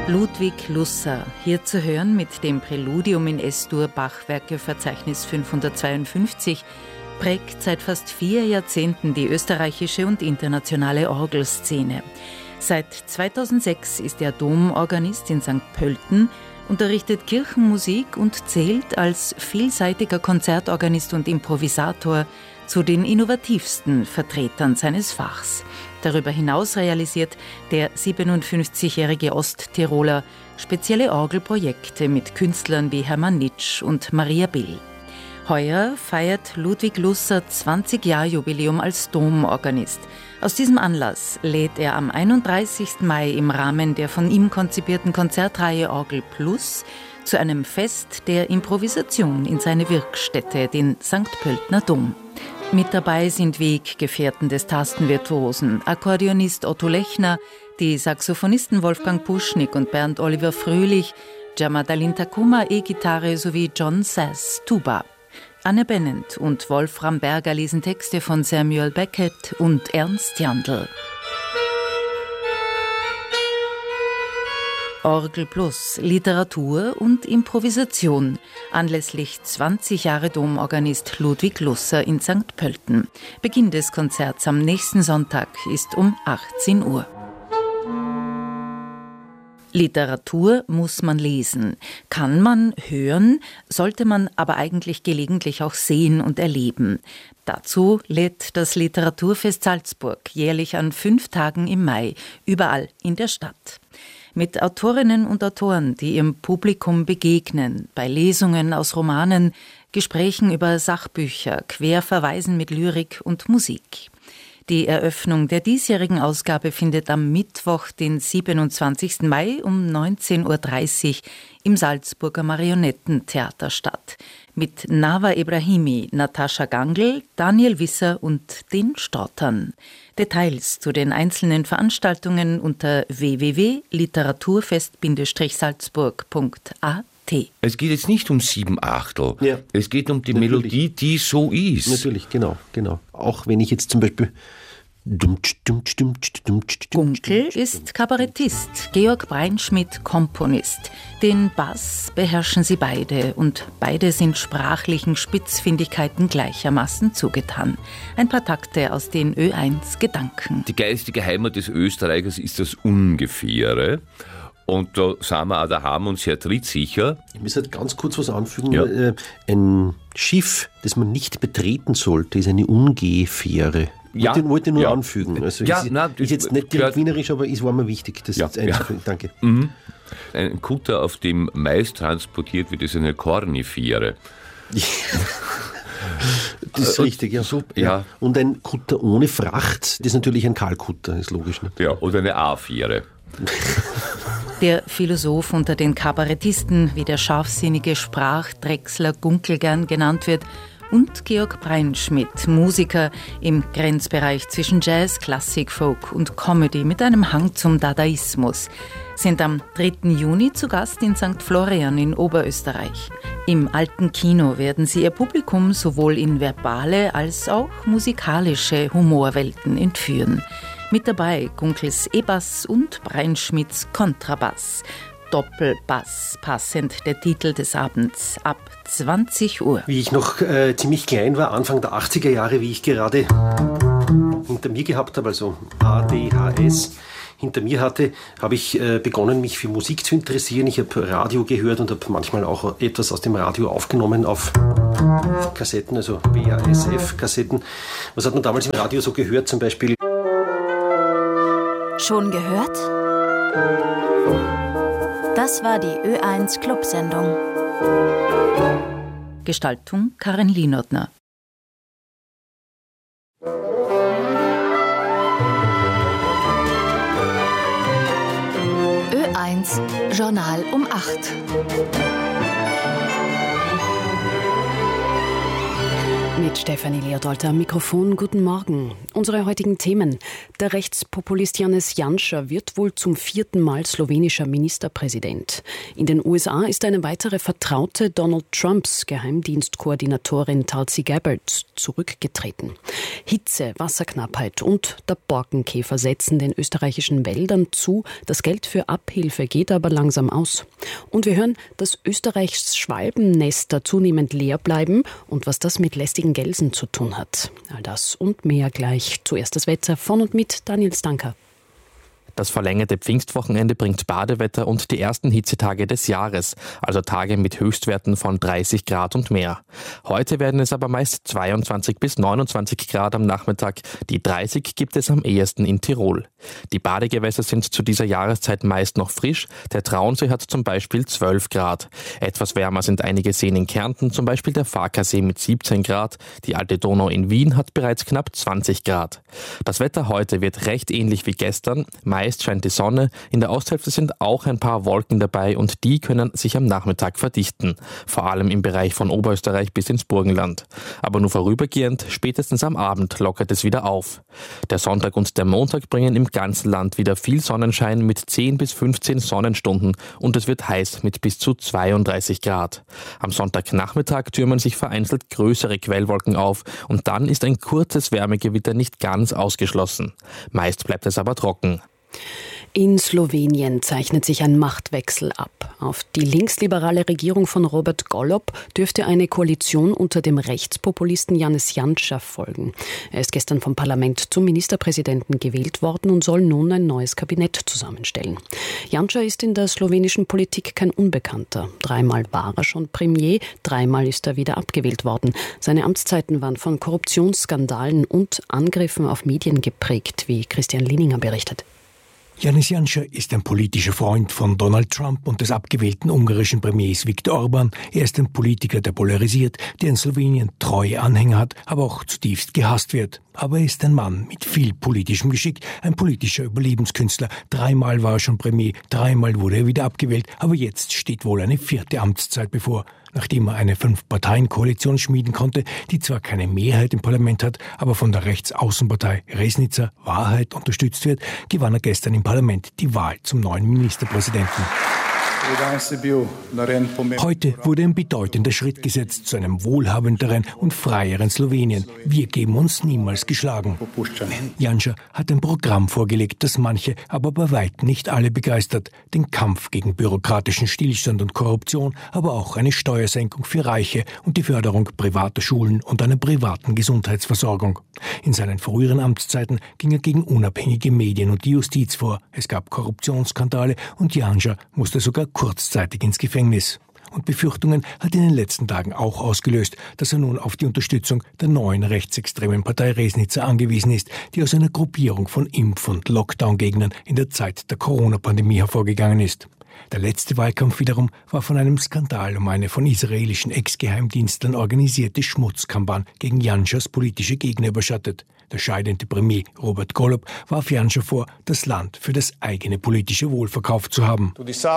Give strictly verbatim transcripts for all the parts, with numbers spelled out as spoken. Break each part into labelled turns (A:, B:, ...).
A: Ludwig Lusser, hier zu hören mit dem Präludium in S-Dur Bachwerkeverzeichnis fünfhundertzweiundfünfzig, prägt seit fast vier Jahrzehnten die österreichische und internationale Orgelszene. Seit zweitausendsechs ist er Domorganist in Sankt Pölten, unterrichtet Kirchenmusik und zählt als vielseitiger Konzertorganist und Improvisator zu den innovativsten Vertretern seines Fachs. Darüber hinaus realisiert der siebenundfünfzigjährige Osttiroler spezielle Orgelprojekte mit Künstlern wie Hermann Nitsch und Maria Bill. Heuer feiert Ludwig Lusser zwanzig-Jahr-Jubiläum als Domorganist. Aus diesem Anlass lädt er am einunddreißigsten Mai im Rahmen der von ihm konzipierten Konzertreihe Orgel Plus zu einem Fest der Improvisation in seine Wirkstätte, den Sankt Pöltener Dom. Mit dabei sind Weggefährten des Tastenvirtuosen, Akkordeonist Otto Lechner, die Saxophonisten Wolfgang Puschnik und Bernd Oliver Fröhlich, Jamadalin Takuma E-Gitarre sowie John Sass Tuba. Anne Bennent und Wolfram Berger lesen Texte von Samuel Beckett und Ernst Jandl. Orgel Plus, Literatur und Improvisation. Anlässlich zwanzig Jahre Domorganist Ludwig Lusser in Sankt Pölten. Beginn des Konzerts am nächsten Sonntag ist um achtzehn Uhr. Literatur muss man lesen, kann man hören, sollte man aber eigentlich gelegentlich auch sehen und erleben. Dazu lädt das Literaturfest Salzburg jährlich an fünf Tagen im Mai, überall in der Stadt. Mit Autorinnen und Autoren, die ihrem Publikum begegnen, bei Lesungen aus Romanen, Gesprächen über Sachbücher, Querverweisen mit Lyrik und Musik. Die Eröffnung der diesjährigen Ausgabe findet am Mittwoch, den siebenundzwanzigsten Mai um neunzehn Uhr dreißig im Salzburger Marionettentheater statt. Mit Nawa Ebrahimi, Natascha Gangl, Daniel Wisser und den Stautern. Details zu den einzelnen Veranstaltungen unter w w w punkt literaturfest salzburg punkt a t.
B: Es geht jetzt nicht um sieben Achtel.
C: Ja.
B: Es geht um die
C: Natürlich.
B: Melodie, die so ist.
C: Natürlich, genau, genau. Auch wenn ich jetzt zum Beispiel
A: Gunkel ist Kabarettist, Georg Breinschmidt Komponist. Den Bass beherrschen sie beide und beide sind sprachlichen Spitzfindigkeiten gleichermaßen zugetan. Ein paar Takte aus den Ö eins Gedanken.
B: Die geistige Heimat des Österreichers ist das Ungefähre. Und da sind wir auch daheim und sehr trittsicher.
C: Ich muss halt ganz kurz was anfügen.
B: Ja.
C: Ein Schiff, das man nicht betreten sollte, ist eine Ungefähre.
B: Ja.
C: Wollte, wollte nur
B: Ja.
C: anfügen. Also
B: Ja,
C: ist,
B: nein,
C: ist jetzt nicht direkt
B: gehört-
C: wienerisch, aber es war mir wichtig, das
B: Ja.
C: einzufügen. Danke.
B: Mhm. Ein Kutter, auf dem Mais transportiert wird, ist eine Kornifere.
C: Das ist
B: Äh,
C: richtig, ja.
B: so- ja.
C: Und ein Kutter ohne Fracht, das ist natürlich ein Kahlkutter, ist logisch. Ne?
B: Ja, oder eine A-Fähre.
A: Der Philosoph unter den Kabarettisten, wie der scharfsinnige Sprachdrechsler Gunkel gern genannt wird, und Georg Breinschmidt, Musiker im Grenzbereich zwischen Jazz, Klassik, Folk und Comedy mit einem Hang zum Dadaismus, sind am dritten Juni zu Gast in Sankt Florian in Oberösterreich. Im Alten Kino werden sie ihr Publikum sowohl in verbale als auch musikalische Humorwelten entführen. Mit dabei Gunkels E-Bass und Breinschmidts Kontrabass. Doppelbass, passend der Titel des Abends, ab zwanzig Uhr.
C: Wie ich noch äh, ziemlich klein war, Anfang der achtziger Jahre, wie ich gerade hinter mir gehabt habe, also A D H S, hinter mir hatte, habe ich äh, begonnen, mich für Musik zu interessieren. Ich habe Radio gehört und habe manchmal auch etwas aus dem Radio aufgenommen auf Kassetten, also W A S F-Kassetten. Was hat man damals im Radio so gehört? Zum Beispiel.
D: Schon gehört? Das war die Ö eins Clubsendung.
A: Gestaltung Karin Lienotner.
D: Ö eins Journal um acht.
E: Mit Stefanie Leodolter am Mikrofon. Guten Morgen. Unsere heutigen Themen. Der Rechtspopulist Janez Janša wird wohl zum vierten Mal slowenischer Ministerpräsident. In den U S A ist eine weitere Vertraute Donald Trumps Geheimdienstkoordinatorin Tulsi Gabbard zurückgetreten. Hitze, Wasserknappheit und der Borkenkäfer setzen den österreichischen Wäldern zu. Das Geld für Abhilfe geht aber langsam aus. Und wir hören, dass Österreichs Schwalbennester zunehmend leer bleiben und was das mit lästigen Gelsen zu tun hat. All das und mehr gleich. Zuerst das Wetter von und mit Daniel Stanker.
F: Das verlängerte Pfingstwochenende bringt Badewetter und die ersten Hitzetage des Jahres, also Tage mit Höchstwerten von dreißig Grad und mehr. Heute werden es aber meist zweiundzwanzig bis neunundzwanzig Grad am Nachmittag. Die dreißig gibt es am ehesten in Tirol. Die Badegewässer sind zu dieser Jahreszeit meist noch frisch. Der Traunsee hat zum Beispiel zwölf Grad. Etwas wärmer sind einige Seen in Kärnten, zum Beispiel der Farkasee mit siebzehn Grad. Die Alte Donau in Wien hat bereits knapp zwanzig Grad. Das Wetter heute wird recht ähnlich wie gestern. Meist scheint die Sonne, in der Osthälfte sind auch ein paar Wolken dabei und die können sich am Nachmittag verdichten, vor allem im Bereich von Oberösterreich bis ins Burgenland. Aber nur vorübergehend, spätestens am Abend lockert es wieder auf. Der Sonntag und der Montag bringen im ganzen Land wieder viel Sonnenschein mit zehn bis fünfzehn Sonnenstunden und es wird heiß mit bis zu zweiunddreißig Grad. Am Sonntagnachmittag türmen sich vereinzelt größere Quellwolken auf und dann ist ein kurzes Wärmegewitter nicht ganz ausgeschlossen. Meist bleibt es aber trocken.
E: In Slowenien zeichnet sich ein Machtwechsel ab. Auf die linksliberale Regierung von Robert Golob dürfte eine Koalition unter dem Rechtspopulisten Janez Janša folgen. Er ist gestern vom Parlament zum Ministerpräsidenten gewählt worden und soll nun ein neues Kabinett zusammenstellen. Janša ist in der slowenischen Politik kein Unbekannter. Dreimal war er schon Premier, dreimal ist er wieder abgewählt worden. Seine Amtszeiten waren von Korruptionsskandalen und Angriffen auf Medien geprägt, wie Christian Lininger berichtet.
G: Janez Janša ist ein politischer Freund von Donald Trump und des abgewählten ungarischen Premiers Viktor Orbán. Er ist ein Politiker, der polarisiert, der in Slowenien treue Anhänger hat, aber auch zutiefst gehasst wird. Aber er ist ein Mann mit viel politischem Geschick, ein politischer Überlebenskünstler. Dreimal war er schon Premier, dreimal wurde er wieder abgewählt, aber jetzt steht wohl eine vierte Amtszeit bevor. Nachdem er eine Fünf-Parteien-Koalition schmieden konnte, die zwar keine Mehrheit im Parlament hat, aber von der Rechtsaußenpartei Resnica Wahrheit unterstützt wird, gewann er gestern im Parlament die Wahl zum neuen Ministerpräsidenten. Heute wurde ein bedeutender Schritt gesetzt zu einem wohlhabenderen und freieren Slowenien. Wir geben uns niemals geschlagen. Janša hat ein Programm vorgelegt, das manche, aber bei weitem nicht alle begeistert. Den Kampf gegen bürokratischen Stillstand und Korruption, aber auch eine Steuersenkung für Reiche und die Förderung privater Schulen und einer privaten Gesundheitsversorgung. In seinen früheren Amtszeiten ging er gegen unabhängige Medien und die Justiz vor. Es gab Korruptionsskandale und Janša musste sogar kurzzeitig ins Gefängnis. Und Befürchtungen hat in den letzten Tagen auch ausgelöst, dass er nun auf die Unterstützung der neuen rechtsextremen Partei Resnica angewiesen ist, die aus einer Gruppierung von Impf- und Lockdown-Gegnern in der Zeit der Corona-Pandemie hervorgegangen ist. Der letzte Wahlkampf wiederum war von einem Skandal um eine von israelischen Ex-Geheimdienstlern organisierte Schmutzkampagne gegen Janšas politische Gegner überschattet. Der scheidende Premier Robert Golob warf Janša vor, das Land für das eigene politische Wohl verkauft zu haben.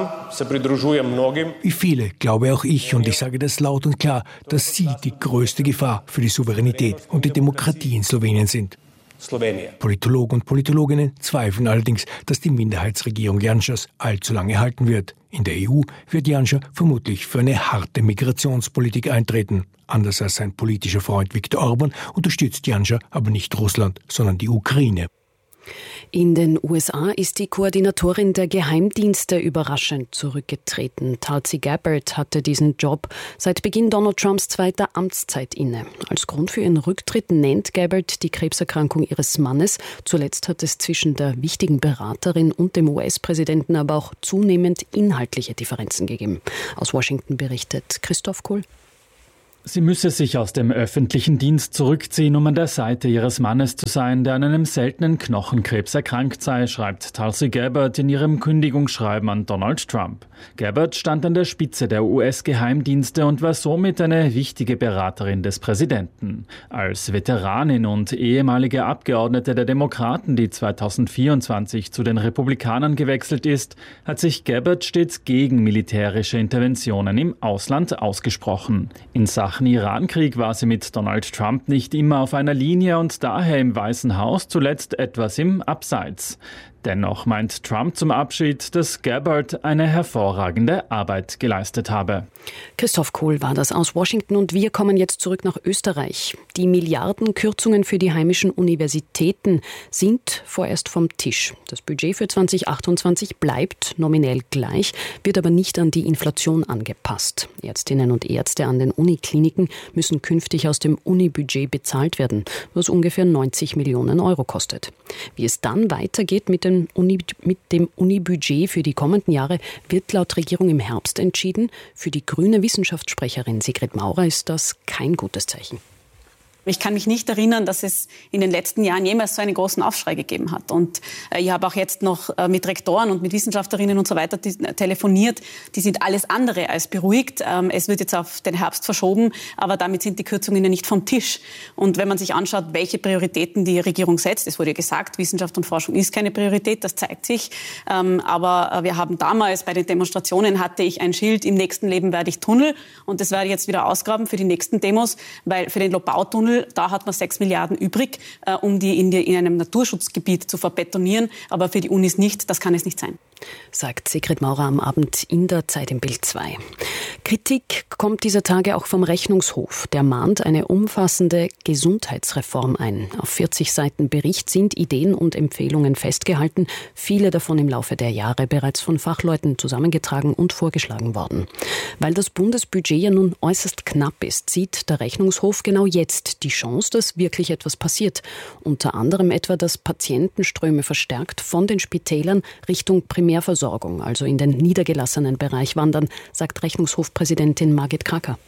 G: Wie viele glaube auch ich, und ich sage das laut und klar, dass sie die größte Gefahr für die Souveränität und die Demokratie in Slowenien sind. Politologen und Politologinnen zweifeln allerdings, dass die Minderheitsregierung Janšas allzu lange halten wird. In der E U wird Janša vermutlich für eine harte Migrationspolitik eintreten. Anders als sein politischer Freund Viktor Orbán unterstützt Janša aber nicht Russland, sondern die Ukraine.
E: In den U S A ist die Koordinatorin der Geheimdienste überraschend zurückgetreten. Tulsi Gabbard hatte diesen Job seit Beginn Donald Trumps zweiter Amtszeit inne. Als Grund für ihren Rücktritt nennt Gabbard die Krebserkrankung ihres Mannes. Zuletzt hat es zwischen der wichtigen Beraterin und dem U S-Präsidenten aber auch zunehmend inhaltliche Differenzen gegeben. Aus Washington berichtet Christoph Kohl.
H: Sie müsse sich aus dem öffentlichen Dienst zurückziehen, um an der Seite ihres Mannes zu sein, der an einem seltenen Knochenkrebs erkrankt sei, schreibt Tulsi Gabbard in ihrem Kündigungsschreiben an Donald Trump. Gabbard stand an der Spitze der U S-Geheimdienste und war somit eine wichtige Beraterin des Präsidenten. Als Veteranin und ehemalige Abgeordnete der Demokraten, die zweitausendvierundzwanzig zu den Republikanern gewechselt ist, hat sich Gabbard stets gegen militärische Interventionen im Ausland ausgesprochen. In Sachen Sachen Irankrieg war sie mit Donald Trump nicht immer auf einer Linie und daher im Weißen Haus zuletzt etwas im Abseits. Dennoch meint Trump zum Abschied, dass Gabbard eine hervorragende Arbeit geleistet habe.
E: Christoph Kohl war das aus Washington und wir kommen jetzt zurück nach Österreich. Die Milliardenkürzungen für die heimischen Universitäten sind vorerst vom Tisch. Das Budget für zwanzig achtundzwanzig bleibt nominell gleich, wird aber nicht an die Inflation angepasst. Ärztinnen und Ärzte an den Unikliniken müssen künftig aus dem Unibudget bezahlt werden, was ungefähr neunzig Millionen Euro kostet. Wie es dann weitergeht mit dem Uni, mit dem Unibudget für die kommenden Jahre, wird laut Regierung im Herbst entschieden. Für die grüne Wissenschaftssprecherin Sigrid Maurer ist das kein gutes Zeichen.
I: Ich kann mich nicht erinnern, dass es in den letzten Jahren jemals so einen großen Aufschrei gegeben hat. Und äh, ich habe auch jetzt noch äh, mit Rektoren und mit Wissenschaftlerinnen und so weiter die, äh, telefoniert. Die sind alles andere als beruhigt. Ähm, es wird jetzt auf den Herbst verschoben, aber damit sind die Kürzungen ja nicht vom Tisch. Und wenn man sich anschaut, welche Prioritäten die Regierung setzt, es wurde ja gesagt, Wissenschaft und Forschung ist keine Priorität, das zeigt sich. Ähm, aber äh, wir haben damals bei den Demonstrationen hatte ich ein Schild, im nächsten Leben werde ich Tunnel. Und das werde ich jetzt wieder ausgraben für die nächsten Demos, weil für den Lobau-Tunnel da hat man sechs Milliarden übrig, äh, um die in, die in einem Naturschutzgebiet zu verbetonieren. Aber für die Unis nicht, das kann es nicht sein.
E: Sagt Sigrid Maurer am Abend in der Zeit im Bild zwei. Kritik kommt dieser Tage auch vom Rechnungshof. Der mahnt eine umfassende Gesundheitsreform ein. Auf vierzig Seiten Bericht sind Ideen und Empfehlungen festgehalten, viele davon im Laufe der Jahre bereits von Fachleuten zusammengetragen und vorgeschlagen worden. Weil das Bundesbudget ja nun äußerst knapp ist, sieht der Rechnungshof genau jetzt die Chance, dass wirklich etwas passiert. Unter anderem etwa, dass Patientenströme verstärkt von den Spitälern Richtung Primärversorgung, also in den niedergelassenen Bereich wandern, sagt Rechnungshofpräsidentin Margit Kracker.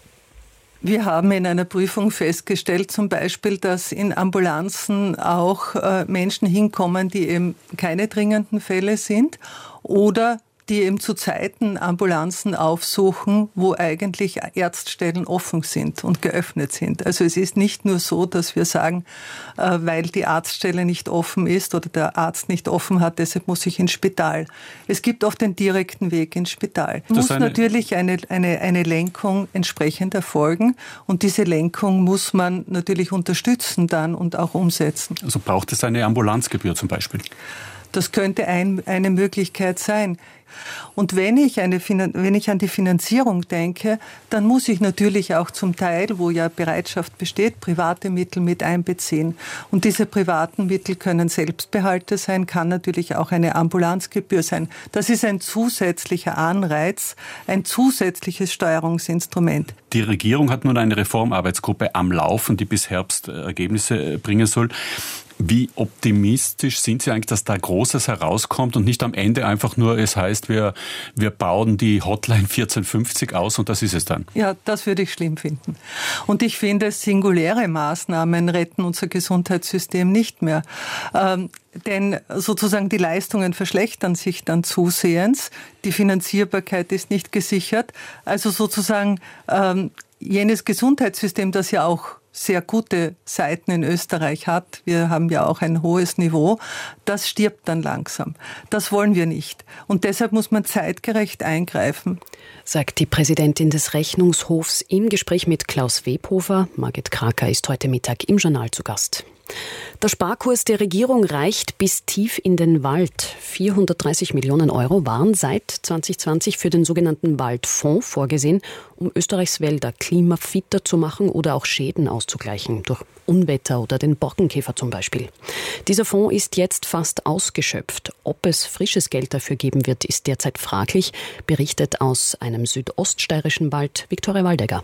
J: Wir haben in einer Prüfung festgestellt, zum Beispiel, dass in Ambulanzen auch äh, Menschen hinkommen, die eben keine dringenden Fälle sind oder die eben zu Zeiten Ambulanzen aufsuchen, wo eigentlich Ärztstellen offen sind und geöffnet sind. Also es ist nicht nur so, dass wir sagen, äh, weil die Arztstelle nicht offen ist oder der Arzt nicht offen hat, deshalb muss ich ins Spital. Es gibt oft den direkten Weg ins Spital. Es muss eine natürlich eine, eine, eine Lenkung entsprechend erfolgen und diese Lenkung muss man natürlich unterstützen dann und auch umsetzen.
K: Also braucht es eine Ambulanzgebühr zum Beispiel?
J: Das könnte ein, eine Möglichkeit sein. Und wenn ich, eine, wenn ich an die Finanzierung denke, dann muss ich natürlich auch zum Teil, wo ja Bereitschaft besteht, private Mittel mit einbeziehen. Und diese privaten Mittel können Selbstbehalte sein, kann natürlich auch eine Ambulanzgebühr sein. Das ist ein zusätzlicher Anreiz, ein zusätzliches Steuerungsinstrument.
K: Die Regierung hat nun eine Reformarbeitsgruppe am Laufen, die bis Herbst Ergebnisse bringen soll. Wie optimistisch sind Sie eigentlich, dass da Großes herauskommt und nicht am Ende einfach nur, es heißt, wir, wir bauen die Hotline vierzehn fünfzig aus und das ist es dann?
J: Ja, das würde ich schlimm finden. Und ich finde, singuläre Maßnahmen retten unser Gesundheitssystem nicht mehr. Ähm, denn sozusagen die Leistungen verschlechtern sich dann zusehends. Die Finanzierbarkeit ist nicht gesichert. Also sozusagen ähm, jenes Gesundheitssystem, das ja auch sehr gute Seiten in Österreich hat, wir haben ja auch ein hohes Niveau, das stirbt dann langsam. Das wollen wir nicht. Und deshalb muss man zeitgerecht eingreifen.
E: Sagt die Präsidentin des Rechnungshofs im Gespräch mit Klaus Webhofer. Margit Kracker ist heute Mittag im Journal zu Gast. Der Sparkurs der Regierung reicht bis tief in den Wald. vierhundertdreißig Millionen Euro waren seit zwanzig zwanzig für den sogenannten Waldfonds vorgesehen, um Österreichs Wälder klimafitter zu machen oder auch Schäden auszugleichen, durch Unwetter oder den Borkenkäfer zum Beispiel. Dieser Fonds ist jetzt fast ausgeschöpft. Ob es frisches Geld dafür geben wird, ist derzeit fraglich, berichtet aus einem südoststeirischen Wald Viktoria Waldegger.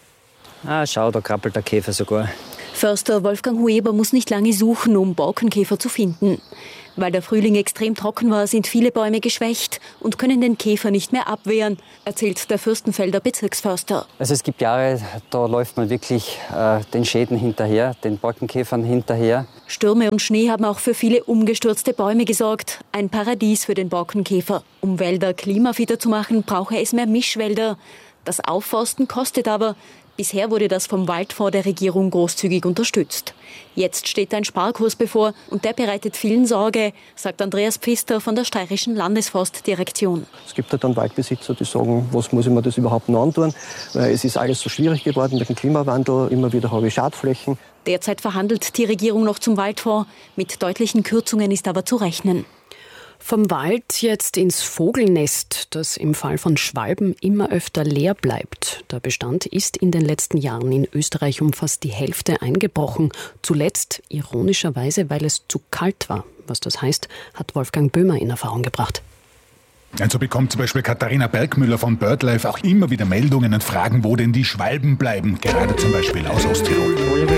L: Ah, schau, da krabbelt der Käfer sogar.
M: Förster Wolfgang Hueber muss nicht lange suchen, um Borkenkäfer zu finden. Weil der Frühling extrem trocken war, sind viele Bäume geschwächt und können den Käfer nicht mehr abwehren, erzählt der Fürstenfelder Bezirksförster.
L: Also es gibt Jahre, da läuft man wirklich äh, den Schäden hinterher, den Borkenkäfern hinterher.
M: Stürme und Schnee haben auch für viele umgestürzte Bäume gesorgt. Ein Paradies für den Borkenkäfer. Um Wälder klimafitter zu machen, brauche es mehr Mischwälder. Das Aufforsten kostet aber. Bisher wurde das vom Waldfonds der Regierung großzügig unterstützt. Jetzt steht ein Sparkurs bevor und der bereitet vielen Sorge, sagt Andreas Pfister von der steirischen Landesforstdirektion.
N: Es gibt halt dann Waldbesitzer, die sagen, was muss ich mir das überhaupt noch antun? Weil es ist alles so schwierig geworden mit dem Klimawandel, immer wieder habe ich Schadflächen.
M: Derzeit verhandelt die Regierung noch zum Waldfonds. Mit deutlichen Kürzungen ist aber zu rechnen.
E: Vom Wald jetzt ins Vogelnest, das im Fall von Schwalben immer öfter leer bleibt. Der Bestand ist in den letzten Jahren in Österreich um fast die Hälfte eingebrochen. Zuletzt ironischerweise, weil es zu kalt war. Was das heißt, hat Wolfgang Böhmer in Erfahrung gebracht.
O: Und so bekommt zum Beispiel Katharina Bergmüller von BirdLife auch immer wieder Meldungen und Fragen, wo denn die Schwalben bleiben. Gerade zum Beispiel aus Osttirol.